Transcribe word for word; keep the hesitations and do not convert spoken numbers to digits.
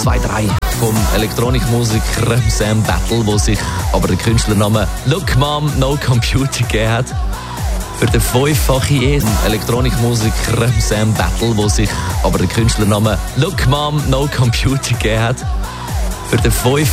zwei drei vom Elektronikmusiker Sam Battle, wo sich aber den Künstlernamen Look Mom No Computer gegeben hat. Für den fünffachen E Elektronikmusiker Sam Battle, wo sich aber den Künstlernamen Look Mom No Computer gegeben hat. Für den fünf